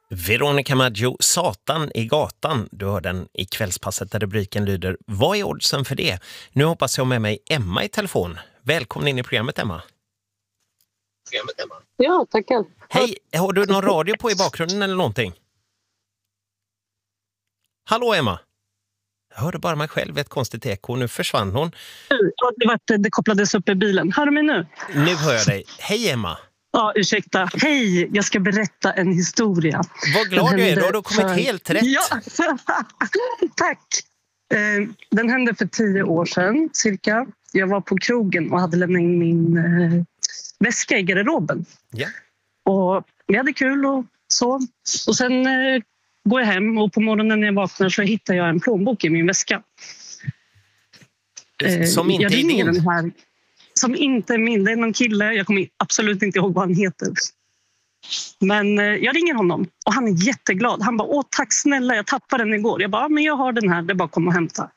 Veronica Maggio, Satan i gatan. Du hör den i kvällspasset där rubriken lyder: vad är oddsen för det? Nu hoppas jag med mig Emma i telefon. Välkommen in i programmet, Emma. Ja, tackar. Hej, har du någon radio på i bakgrunden eller någonting? Hallå, Emma. Jag hörde bara mig själv, ett konstigt eko. Nu försvann hon. Det kopplades upp i bilen. Hör du mig nu? Nu hör jag dig. Hej, Emma. Ja, ursäkta. Hej, jag ska berätta en historia. Vad glad du är, då har du kommit helt rätt. Ja, tack. Den hände för 10 år sedan, cirka. Jag var på krogen och hade lämnat in min väska i garderoben. Ja. Och vi hade kul och så. Och sen går jag hem och på morgonen när jag vaknar så hittar jag en plånbok i min väska. Som inte är din? Den här, som inte är min. Det är någon kille. Jag kommer absolut inte ihåg vad han heter. Men jag ringer honom och han är jätteglad. Han bara, tack snälla, jag tappade den igår. Jag bara, men jag har den här, det är bara att komma och hämta.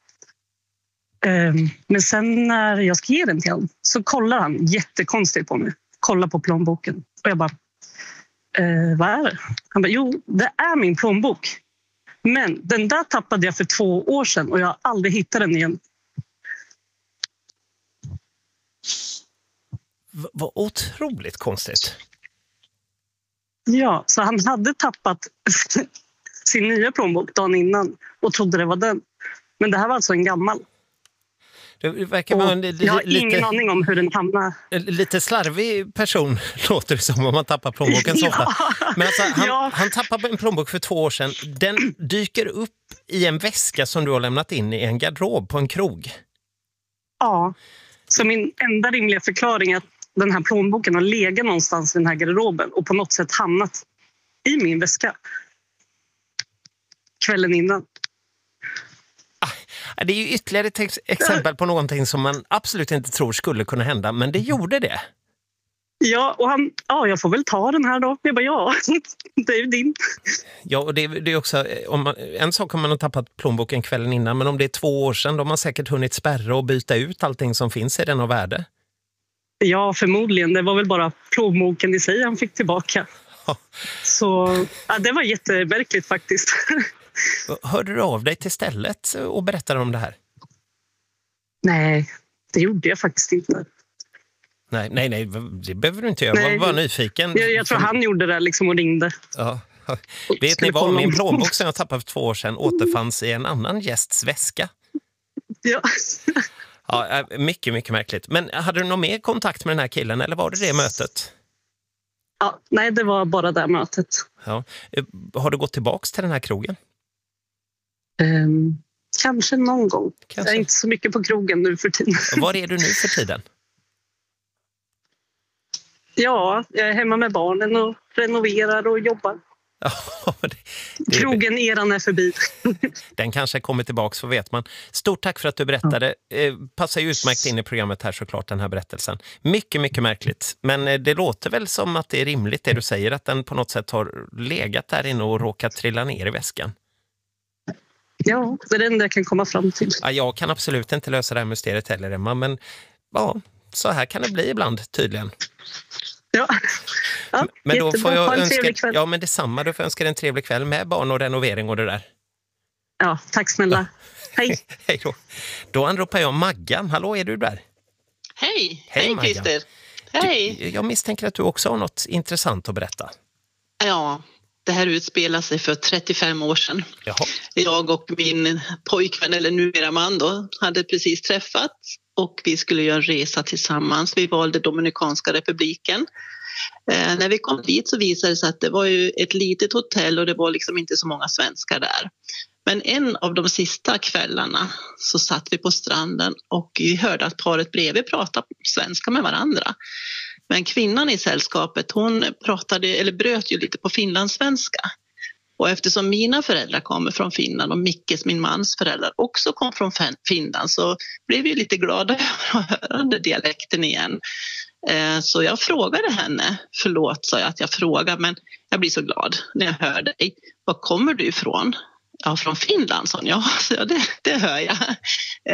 Men sen när jag ska ge den till honom så kollar han jättekonstigt på mig. Kollar på plånboken. Och jag bara, vad är det? Han bara, jo, det är min plånbok. Men den där tappade jag för 2 år sedan och jag har aldrig hittat den igen. Vad otroligt konstigt. Ja, så han hade tappat sin nya plånbok dagen innan och trodde det var den. Men det här var alltså en gammal. Det verkar vara jag har ingen aning om hur den hamnar. Lite slarvig person låter det som om man tappar plånboken så ofta. Men alltså, han tappade en plånbok för 2 år sedan. Den dyker upp i en väska som du har lämnat in i en garderob på en krog. Ja, så min enda rimliga förklaring är att den här plånboken har legat någonstans i den här garderoben och på något sätt hamnat i min väska kvällen innan. Det är ju ytterligare ett exempel på någonting som man absolut inte tror skulle kunna hända, men det gjorde det. Ja, och jag får väl ta den här då. Jag bara, ja, det är ju din. Ja, och det är också, en sak om man har tappat plånboken kvällen innan, men om det är 2 år sedan, då har man säkert hunnit spärra och byta ut allting som finns i den av värde. Ja, förmodligen. Det var väl bara plånboken i sig han fick tillbaka. Ja. Så det var jättemärkligt faktiskt. Hörde du av dig till stället och berättade om det här? Nej, det gjorde jag faktiskt inte. Nej, det behöver du inte göra. Jag var bara nyfiken. Jag tror han gjorde det liksom och ringde. Ja. Vet ni vad? Min plånbok som jag tappade för 2 år sedan återfanns i en annan gästs väska. Ja. Ja, mycket, mycket märkligt. Men hade du någon mer kontakt med den här killen eller var det mötet? Ja, nej, det var bara det mötet. Ja. Har du gått tillbaks till den här krogen? Kanske någon gång. Jag är inte så mycket på krogen nu för tiden. Var är du nu för tiden? Ja, jag är hemma med barnen och renoverar och jobbar. Ja, krogen eran är förbi. Den kanske kommer tillbaka, så vet man. Stort tack för att du berättade. Passar ju utmärkt in i programmet här såklart, den här berättelsen. Mycket, mycket märkligt. Men det låter väl som att det är rimligt det du säger, att den på något sätt har legat där inne och råkat trilla ner i väskan. Ja, det är det enda jag kan komma fram till. Ja, jag kan absolut inte lösa det här mysteriet heller, Emma, men ja, så här kan det bli ibland tydligen. Ja, men då får jag en trevlig kväll. Ja, men detsamma. Du får önska dig en trevlig kväll med barn och renovering och det där. Ja, tack snälla. Hej. Hej då. Då anropar jag Maggan. Hallå, är du där? Hej Christer. Hej. Jag misstänker att du också har något intressant att berätta. Ja, det här utspelar sig för 35 år sedan. Jaha. Jag och min pojkvän, eller numera man då, hade precis träffats. Och vi skulle göra en resa tillsammans. Vi valde Dominikanska republiken. När vi kom dit så visade det sig att det var ju ett litet hotell och det var liksom inte så många svenskar där. Men en av de sista kvällarna så satt vi på stranden och vi hörde att paret bredvid pratade svenska med varandra. Men kvinnan i sällskapet, hon bröt ju lite på finlandssvenska. Och eftersom mina föräldrar kommer från Finland och Mickes, min mans föräldrar, också kom från Finland, så blev vi lite glada att höra den dialekten igen. Så jag frågade henne, förlåt sa jag att jag frågar, men jag blir så glad när jag hör dig. Var kommer du ifrån? Ja, från Finland, sa hon. Ja, så det hör jag.